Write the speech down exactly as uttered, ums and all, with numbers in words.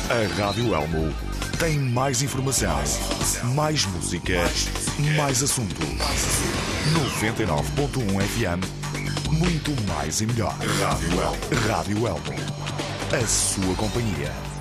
A Rádio Elmo tem mais informação, mais música, mais assunto. noventa e nove ponto um F M, muito mais e melhor. Rádio Elmo. Rádio Elmo. A sua companhia.